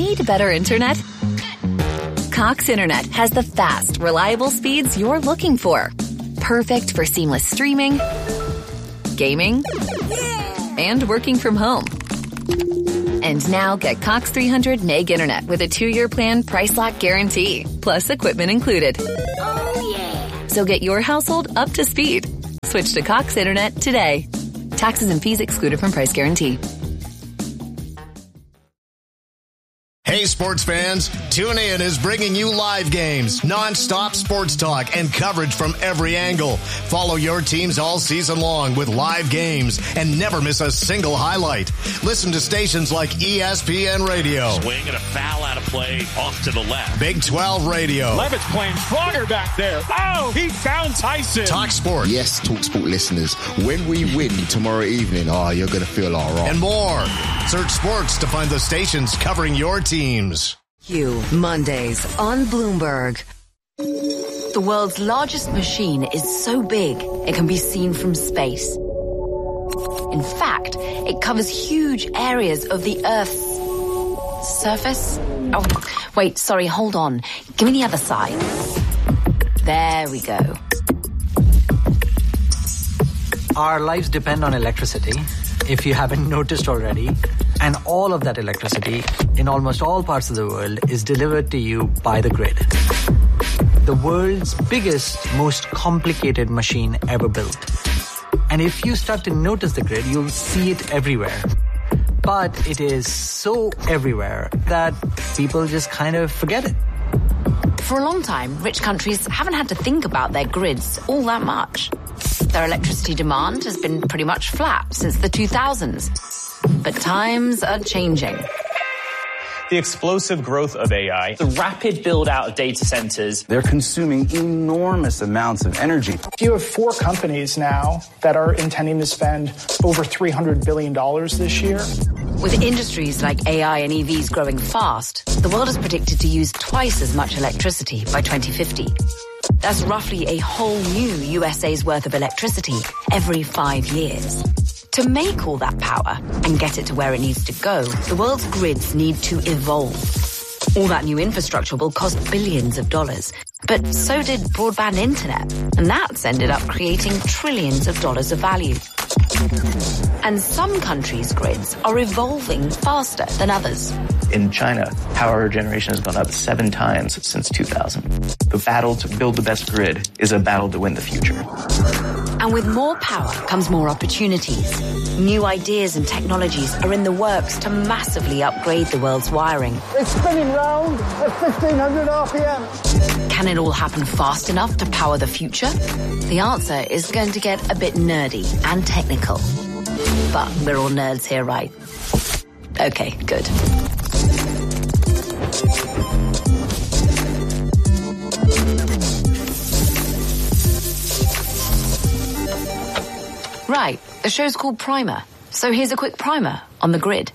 Need better internet? Cox Internet has the fast, reliable speeds you're looking for. Perfect for seamless streaming, gaming, and working from home. And now get Cox 300 meg internet with a 2-year plan price lock guarantee, plus equipment included. Oh, yeah. So get your household up to speed. Switch to Cox Internet today. Taxes and fees excluded from price guarantee. Hey, sports fans, TuneIn is bringing you live games, non-stop sports talk, and coverage from every angle. Follow your teams all season long with live games and never miss a single highlight. Listen to stations like ESPN Radio. Swing and a foul out of play off to the left. Big 12 Radio. Levitt's playing stronger back there. Oh, he found Tyson. Talk Sport. Yes, Talk Sport listeners, when we win tomorrow evening, you're going to feel all right. And more. Search sports to find the stations covering your teams. Mondays on Bloomberg. The world's largest machine is so big it can be seen from space. In fact, it covers huge areas of the Earth's surface. Oh, wait, sorry, hold on. Give me the other side. There we go. Our lives depend on electricity, if you haven't noticed already. And all of that electricity in almost all parts of the world is delivered to you by the grid. The world's biggest, most complicated machine ever built. And if you start to notice the grid, you'll see it everywhere. But it is so everywhere that people just kind of forget it. For a long time, rich countries haven't had to think about their grids all that much. Their electricity demand has been pretty much flat since the 2000s. But times are changing. The explosive growth of AI, the rapid build out of data centers. They're consuming enormous amounts of energy. You have 4 companies now that are intending to spend over $300 billion this year. With industries like AI and EVs growing fast, the world is predicted to use twice as much electricity by 2050. That's roughly a whole new USA's worth of electricity every 5 years. To make all that power and get it to where it needs to go, the world's grids need to evolve. All that new infrastructure will cost billions of dollars, but so did broadband internet, and that's ended up creating trillions of dollars of value. And some countries' grids are evolving faster than others. In China, power generation has gone up 7 times since 2000. The battle to build the best grid is a battle to win the future. And with more power comes more opportunities. New ideas and technologies are in the works to massively upgrade the world's wiring. It's spinning round at 1500 RPM. Can it all happen fast enough to power the future? The answer is going to get a bit nerdy and technical. But we're all nerds here, right? Okay, good. Right, the show's called Primer. So here's a quick primer on the grid.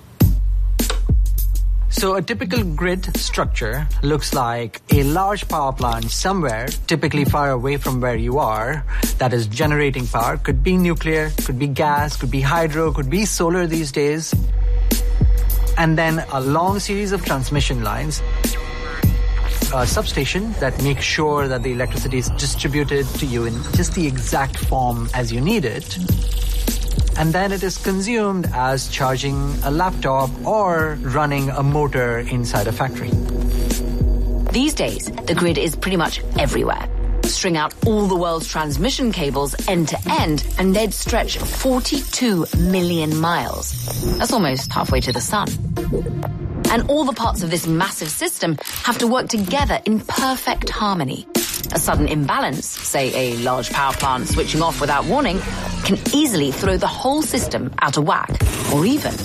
So a typical grid structure looks like a large power plant somewhere, typically far away from where you are, that is generating power. Could be nuclear, could be gas, could be hydro, could be solar these days. And then a long series of transmission lines, a substation that makes sure that the electricity is distributed to you in just the exact form as you need it. And then it is consumed as charging a laptop or running a motor inside a factory. These days, the grid is pretty much everywhere. String out all the world's transmission cables end to end, and they'd stretch 42 million miles. That's almost halfway to the sun. And all the parts of this massive system have to work together in perfect harmony. A sudden imbalance, say a large power plant switching off without warning, can easily throw the whole system out of whack, or even...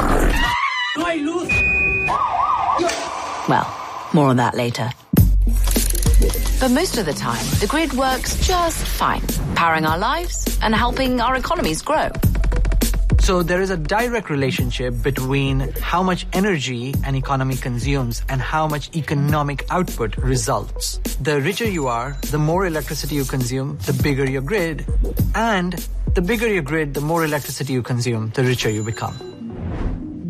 Well, more on that later. But most of the time, the grid works just fine, powering our lives and helping our economies grow. So there is a direct relationship between how much energy an economy consumes and how much economic output results. The richer you are, the more electricity you consume, the bigger your grid. And the bigger your grid, the more electricity you consume, the richer you become.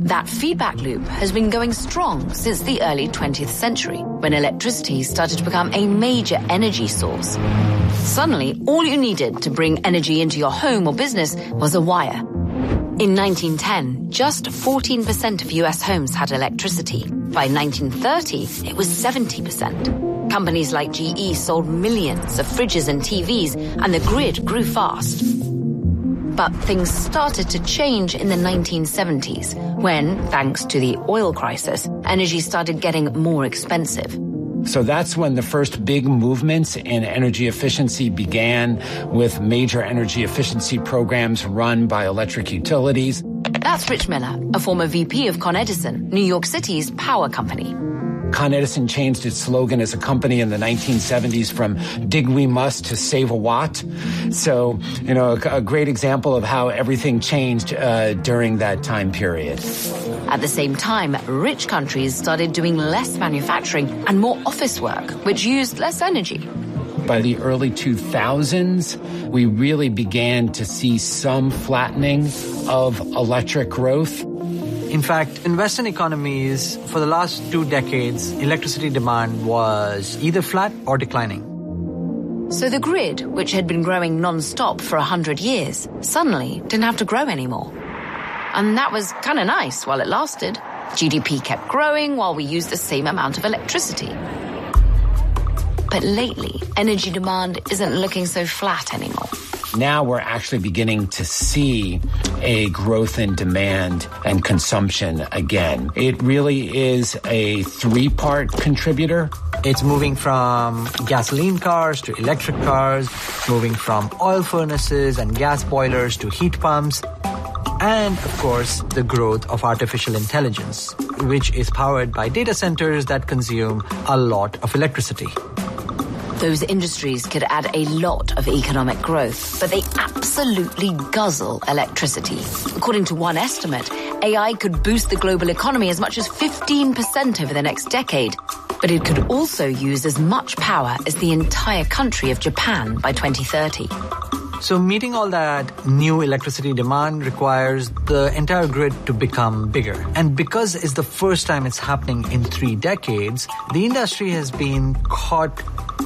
That feedback loop has been going strong since the early 20th century, when electricity started to become a major energy source. Suddenly, all you needed to bring energy into your home or business was a wire. In 1910, just 14% of US homes had electricity. By 1930, it was 70%. Companies like GE sold millions of fridges and TVs, and the grid grew fast. But things started to change in the 1970s, when, thanks to the oil crisis, energy started getting more expensive. So that's when the first big movements in energy efficiency began, with major energy efficiency programs run by electric utilities. That's Rich Miller, a former VP of Con Edison, New York City's power company. Con Edison changed its slogan as a company in the 1970s from "Dig We Must" to "Save a Watt." So, a great example of how everything changed during that time period. At the same time, rich countries started doing less manufacturing and more office work, which used less energy. By the early 2000s, we really began to see some flattening of electric growth. In fact, in Western economies, for the last 2 decades, electricity demand was either flat or declining. So the grid, which had been growing non-stop for 100 years, suddenly didn't have to grow anymore. And that was kind of nice while it lasted. GDP kept growing while we used the same amount of electricity. But lately, energy demand isn't looking so flat anymore. Now we're actually beginning to see a growth in demand and consumption again. It really is a 3-part contributor. It's moving from gasoline cars to electric cars, moving from oil furnaces and gas boilers to heat pumps, and, of course, the growth of artificial intelligence, which is powered by data centers that consume a lot of electricity. Those industries could add a lot of economic growth, but they absolutely guzzle electricity. According to one estimate, AI could boost the global economy as much as 15% over the next decade, but it could also use as much power as the entire country of Japan by 2030. So meeting all that new electricity demand requires the entire grid to become bigger. And because it's the first time it's happening in 3 decades, the industry has been caught,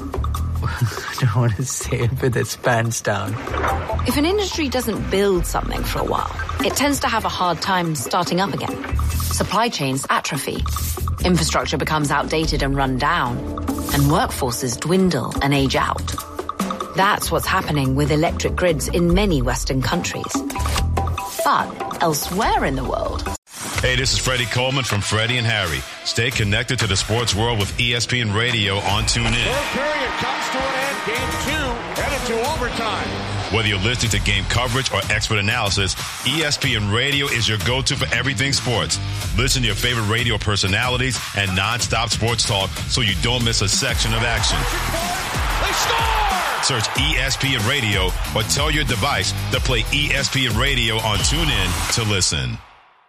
I don't want to say it, with its pants down. If an industry doesn't build something for a while, it tends to have a hard time starting up again. Supply chains atrophy. Infrastructure becomes outdated and run down. And workforces dwindle and age out. That's what's happening with electric grids in many Western countries. But elsewhere in the world... Hey, this is Freddie Coleman from Freddie and Harry. Stay connected to the sports world with ESPN Radio on TuneIn. Third period comes to an end. Game 2 headed to overtime. Whether you're listening to game coverage or expert analysis, ESPN Radio is your go-to for everything sports. Listen to your favorite radio personalities and non-stop sports talk so you don't miss a section of action. They score! Search ESPN Radio or tell your device to play ESPN Radio on TuneIn to listen.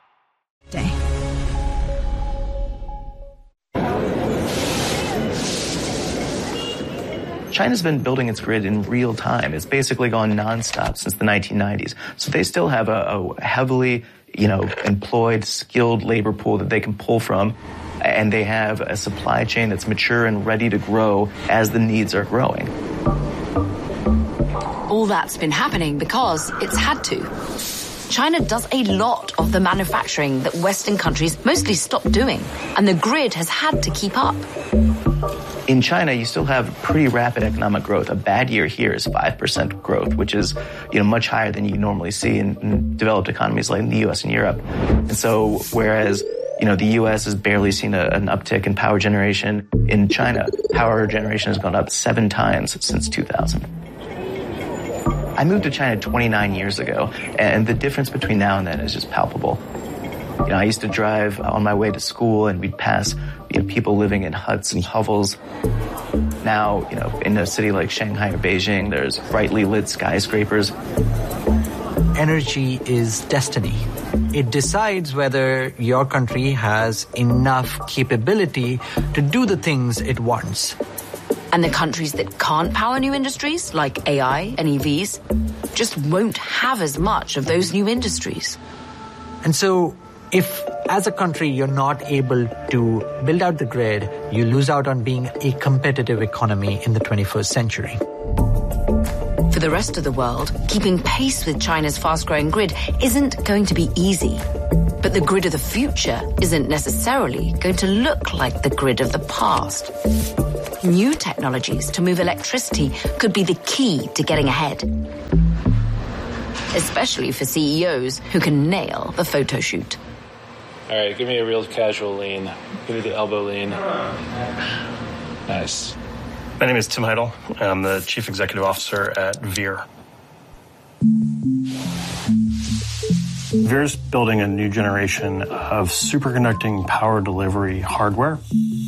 China's been building its grid in real time. It's basically gone nonstop since the 1990s. So they still have a heavily, employed, skilled labor pool that they can pull from. And they have a supply chain that's mature and ready to grow as the needs are growing. All that's been happening because it's had to. China does a lot of the manufacturing that Western countries mostly stopped doing, and the grid has had to keep up. In China, you still have pretty rapid economic growth. A bad year here is 5% growth, which is, much higher than you normally see in developed economies like the U.S. and Europe. And so, whereas, the U.S. has barely seen an uptick in power generation, in China, power generation has gone up 7 times since 2000. I moved to China 29 years ago, and the difference between now and then is just palpable. I used to drive on my way to school, and we'd pass people living in huts and hovels. Now, in a city like Shanghai or Beijing, there's brightly lit skyscrapers. Energy is destiny. It decides whether your country has enough capability to do the things it wants. And the countries that can't power new industries, like AI and EVs, just won't have as much of those new industries. And so If, as a country, you're not able to build out the grid, you lose out on being a competitive economy in the 21st century. For the rest of the world, keeping pace with China's fast-growing grid isn't going to be easy. But the grid of the future isn't necessarily going to look like the grid of the past. New technologies to move electricity could be the key to getting ahead. Especially for CEOs who can nail the photo shoot. All right, give me a real casual lean. Give me the elbow lean. Nice. My name is Tim Heidel. I'm the Chief Executive Officer at Veer. Veer's building a new generation of superconducting power delivery hardware.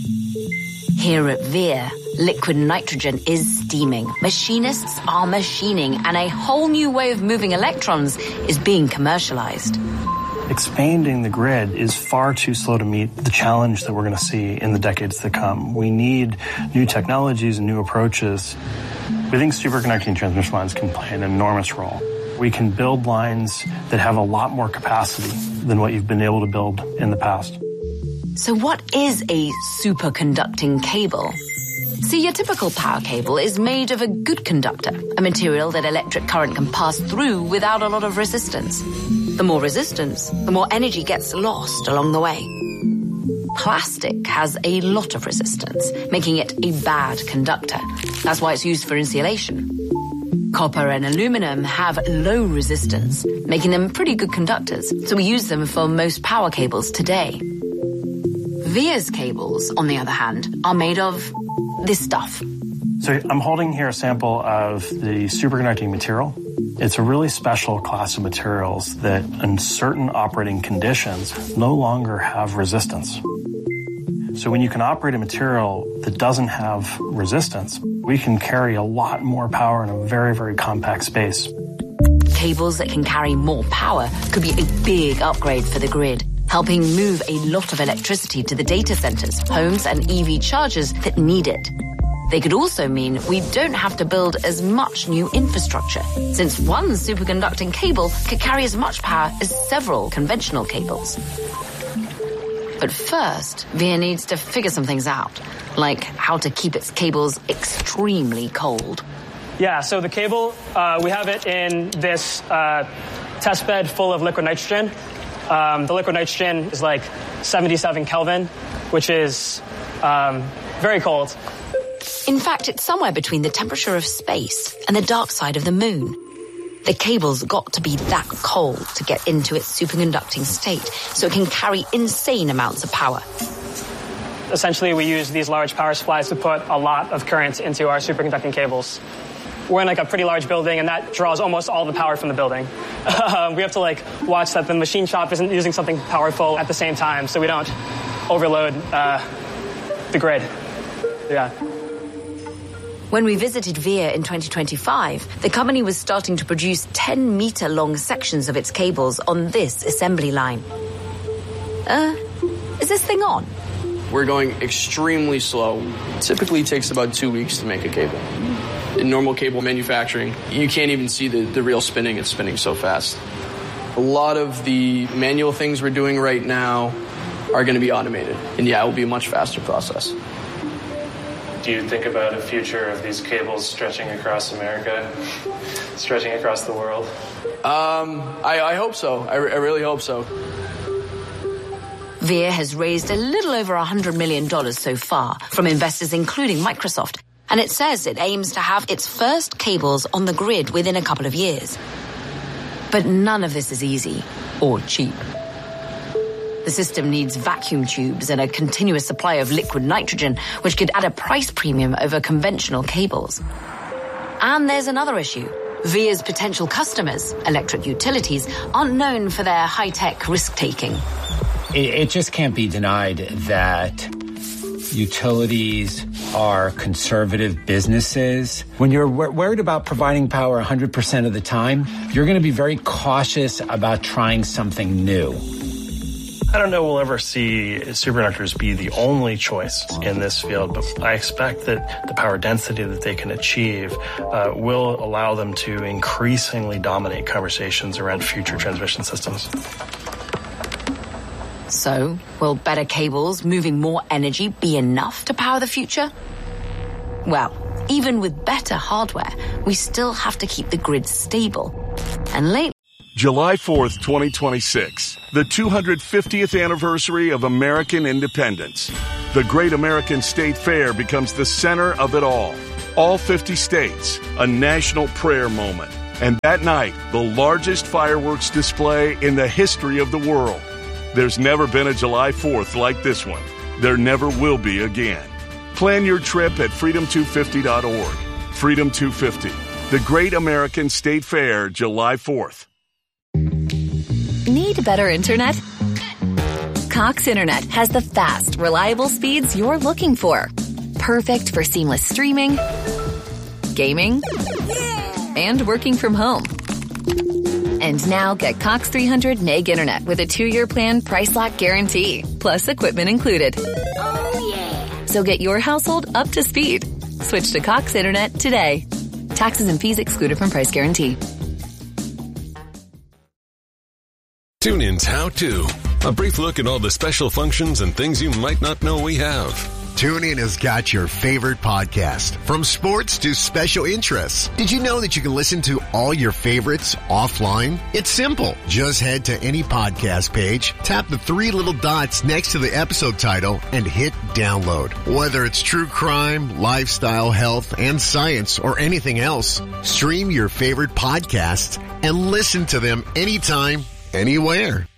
Here at Veer, liquid nitrogen is steaming, machinists are machining, and a whole new way of moving electrons is being commercialized. Expanding the grid is far too slow to meet the challenge that we're going to see in the decades to come. We need new technologies and new approaches. We think superconducting transmission lines can play an enormous role. We can build lines that have a lot more capacity than what you've been able to build in the past. So what is a superconducting cable? See, your typical power cable is made of a good conductor, a material that electric current can pass through without a lot of resistance. The more resistance, the more energy gets lost along the way. Plastic has a lot of resistance, making it a bad conductor. That's why it's used for insulation. Copper and aluminum have low resistance, making them pretty good conductors, so we use them for most power cables today. Veer's cables, on the other hand, are made of this stuff. So I'm holding here a sample of the superconducting material. It's a really special class of materials that in certain operating conditions no longer have resistance. So when you can operate a material that doesn't have resistance, we can carry a lot more power in a very, very compact space. Cables that can carry more power could be a big upgrade for the grid, helping move a lot of electricity to the data centers, homes, and EV chargers that need it. They could also mean we don't have to build as much new infrastructure, since one superconducting cable could carry as much power as several conventional cables. But first, Veer needs to figure some things out, like how to keep its cables extremely cold. Yeah, so the cable, we have it in this test bed full of liquid nitrogen. The liquid nitrogen is like 77 Kelvin, which is very cold. In fact, it's somewhere between the temperature of space and the dark side of the moon. The cable's got to be that cold to get into its superconducting state, so it can carry insane amounts of power. Essentially, we use these large power supplies to put a lot of current into our superconducting cables. We're in like a pretty large building, and that draws almost all the power from the building. We have to like watch that the machine shop isn't using something powerful at the same time, so we don't overload the grid. Yeah. When we visited Veer in 2025, the company was starting to produce 10-meter-long sections of its cables on this assembly line. Is this thing on? We're going extremely slow. Typically takes about 2 weeks to make a cable. In normal cable manufacturing, you can't even see the real spinning. It's spinning so fast. A lot of the manual things we're doing right now are going to be automated. And yeah, it will be a much faster process. Do you think about a future of these cables stretching across America, stretching across the world? I hope so. I really hope so. Veer has raised a little over $100 million so far from investors including Microsoft, and it says it aims to have its first cables on the grid within a couple of years. But none of this is easy or cheap. The system needs vacuum tubes and a continuous supply of liquid nitrogen, which could add a price premium over conventional cables. And there's another issue. Veer's potential customers, electric utilities, aren't known for their high-tech risk-taking. It just can't be denied that utilities are conservative businesses. When you're worried about providing power 100% of the time, you're going to be very cautious about trying something new. I don't know we'll ever see superconductors be the only choice in this field, but I expect that the power density that they can achieve will allow them to increasingly dominate conversations around future transmission systems. So, will better cables moving more energy be enough to power the future? Well, even with better hardware, we still have to keep the grid stable. And lately, July 4th, 2026, the 250th anniversary of American independence. The Great American State Fair becomes the center of it all. All 50 states, a national prayer moment. And that night, the largest fireworks display in the history of the world. There's never been a July 4th like this one. There never will be again. Plan your trip at freedom250.org. Freedom 250, the Great American State Fair, July 4th. Need better internet? Cox Internet has the fast, reliable speeds you're looking for. Perfect for seamless streaming, gaming, and working from home. And now get Cox 300 meg internet with a 2-year plan price lock guarantee, plus equipment included. Oh, yeah. So get your household up to speed. Switch to Cox Internet today. Taxes and fees excluded from price guarantee. TuneIn's How To. A brief look at all the special functions and things you might not know we have. TuneIn has got your favorite podcast, from sports to special interests. Did you know that you can listen to all your favorites offline? It's simple. Just head to any podcast page, tap the 3 little dots next to the episode title, and hit download. Whether it's true crime, lifestyle, health, and science, or anything else, stream your favorite podcasts and listen to them anytime, anywhere.